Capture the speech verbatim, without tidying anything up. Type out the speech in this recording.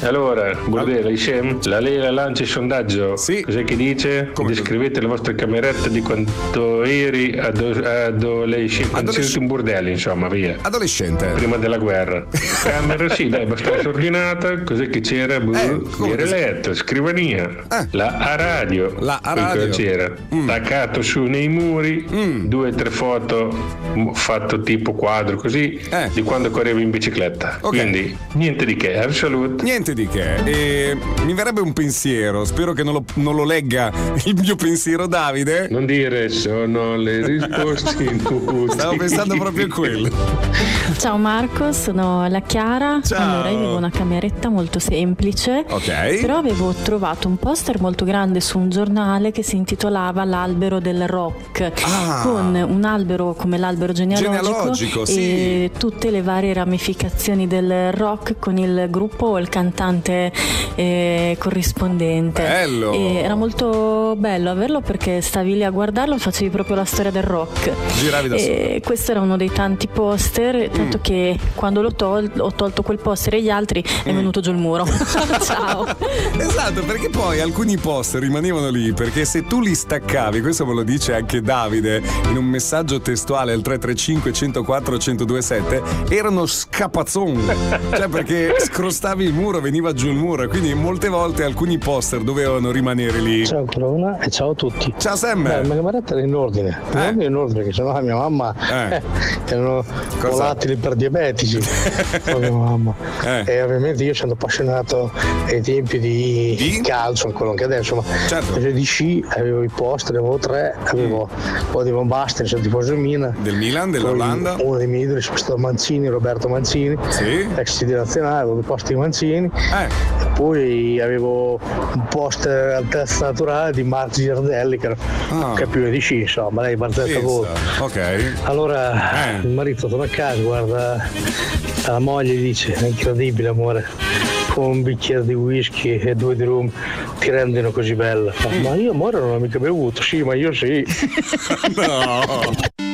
Allora, Bordella, Ishem, la lei la lancia il sondaggio. Sì. Cos'è che dice? Come? Descrivete le vostre camerette di quanto eri ado- adolescente, quando Adolesc- siete un bordello, insomma, via. Adolescente. Prima della guerra. Camera, sì, dai, abbastanza ordinata. Cos'è che c'era? Boh, Eh, come era cos'è? letto, scrivania. Eh. La a radio. La a Poi cosa radio. c'era? Mm. Attaccato su nei muri. Mm. Due o tre foto m- fatto tipo quadro così Eh. di quando correvo in bicicletta. Ok. Quindi niente di che. Absolute. Niente di che. E mi verrebbe un pensiero, spero che non lo, non lo legga il mio pensiero Davide. Non dire sono le risposte inutili. Stavo pensando proprio a quello. Ciao Marco, sono la Chiara. Ciao. Allora, io avevo una cameretta molto semplice, Ok. però avevo trovato un poster molto grande su un giornale che si intitolava L'albero del rock, Ah. con un albero come l'albero genealogico, Genealogico, e sì. tutte le varie ramificazioni del rock con il gruppo o il cantante eh, corrispondente. Bello. E era molto bello averlo perché stavi lì a guardarlo, facevi proprio la storia del rock. Giravi da solo. E questo era uno dei tanti poster, tanto Mm. che quando l'ho tol- ho tolto quel poster e gli altri è venuto giù il muro. Ciao. Esatto, perché poi alcuni poster rimanevano lì perché se tu li staccavi, questo me lo dice anche Davide in un messaggio testuale al tre tre cinque uno zero quattro uno zero due sette, erano scapazzon, cioè perché scrostavi il muro, veniva giù il muro, e quindi molte volte alcuni poster dovevano rimanere lì. Ciao Corona e ciao a tutti. Ciao Sam. Beh, la mia cameretta era in ordine, in Eh. ordine, in ordine, perché sennò la mia mamma Eh. eh, erano Cosa? volatili per diabetici. La mia mamma. Eh. E ovviamente io sono appassionato ai tempi di, Di? calcio, quello anche adesso, ma Certo. invece di sci avevo i poster, avevo tre, avevo un po' di Van Basten, sono tifoso Mina. Del Milan, Poi dell'Olanda. uno dei miei idoli è stato Mancini, Roberto Mancini, Sì. ex C D nazionale, avevo i poster di Mancini. Eh. Poi avevo un poster altezza naturale di Marci Girardelli, che era Ah. un campione di sci, insomma, lei barzetta voi. Pensa. Ok. Allora Eh. il marito torna a casa, guarda la moglie, gli dice: è incredibile amore, con un bicchiere di whisky e due di rum ti rendono così bella. Fa, ma io amore non ho mica bevuto. Sì, ma io sì. No.